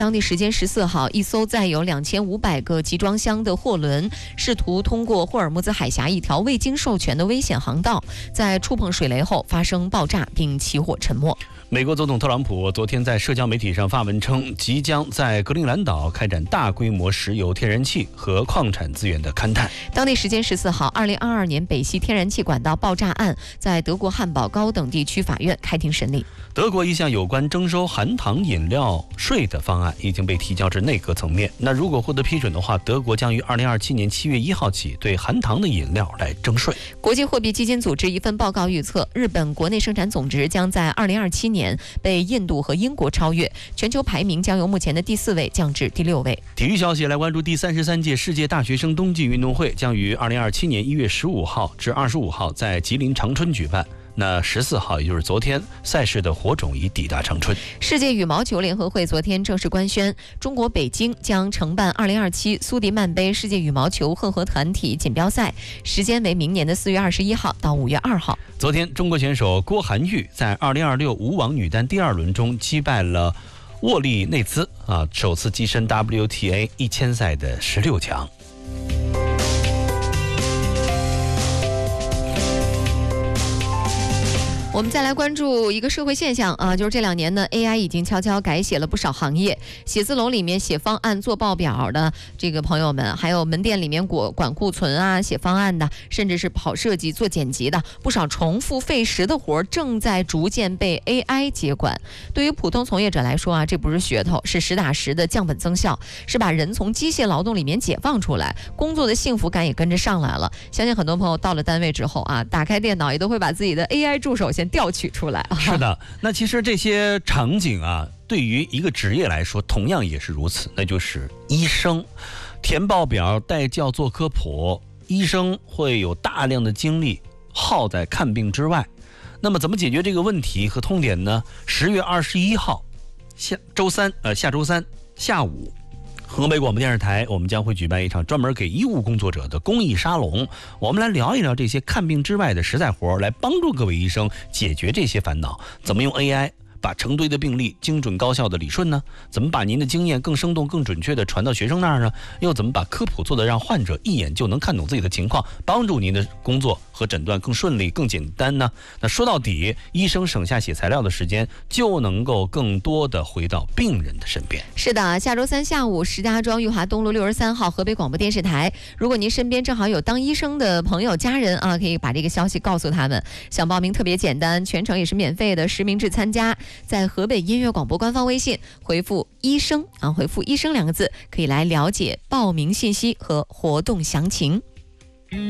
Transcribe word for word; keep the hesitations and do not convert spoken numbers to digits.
当地时间十四号，一艘载有两千五百个集装箱的货轮，试图通过霍尔木兹海峡一条未经授权的危险航道，在触碰水雷后发生爆炸并起火沉没。 美国总统特朗普昨天在社交媒体上发文称，即将在格陵兰岛开展大规模石油、天然气和矿产资源的勘探。 当地时间十四号，二零二二年北溪天然气管道爆炸案在德国汉堡高等地区法院开庭审理。 德国一项有关征收含糖饮料税的方案已经被提交至内阁层面。那如果获得批准的话，德国将于二零二七年七月一号起对含糖的饮料来征税。 国际货币基金组织一份报告预测，日本国内生产总值将在二零二七年被印度和英国超越，全球排名将由目前的第四位降至第六位。 体育消息来关注，第三十三届世界大学生冬季运动会将于二零二七年一月十五号至二十五号在吉林长春举办。那十四号，也就是昨天，赛事的火种已抵达长春。 世界羽毛球联合会昨天正式官宣，中国北京将承办二零二七苏迪曼杯世界羽毛球混合团体锦标赛，时间为明年的四月二十一号到五月二号。 昨天，中国选手郭涵玉在二零二六无网女单第二轮中击败了沃利内兹，啊，首次跻身 W T A 一千赛的十六强。 我们再来关注一个社会现象啊，就是这两年呢 A I 已经悄悄改写了不少行业，写字楼里面写方案做报表的这个朋友们，还有门店里面管管库存啊、写方案的，甚至是跑设计、做剪辑的，不少重复费时的活正在逐渐被 A I 接管。对于普通从业者来说啊，这不是噱头，是实打实的降本增效，是把人从机械劳动里面解放出来，工作的幸福感也跟着上来了。相信很多朋友到了单位之后啊，打开电脑也都会把自己的 A I 助手先调取出来。 是的，那其实这些场景啊，对于一个职业来说同样也是如此，那就是医生。填报表、带教、做科普，医生会有大量的精力耗在看病之外。那么怎么解决这个问题和痛点呢？十月二十一号下周三呃下周三下午，河北广播电视台我们将会举办一场专门给医务工作者的公益沙龙，我们来聊一聊这些看病之外的实在活，来帮助各位医生解决这些烦恼。怎么用 A I 把成堆的病例精准高效的理顺呢？怎么把您的经验更生动更准确的传到学生那儿呢？又怎么把科普做得让患者一眼就能看懂自己的情况，帮助您的工作和诊断更顺利更简单呢？那说到底，医生省下写材料的时间，就能够更多的回到病人的身边。 是的，下周三下午，石家庄裕华东路六十三号河北广播电视台，如果您身边正好有当医生的朋友家人啊，可以把这个消息告诉他们。想报名特别简单，全程也是免费的，实名制参加。在河北音乐广播官方微信回复医生啊，回复医生两个字，可以来了解报名信息和活动详情。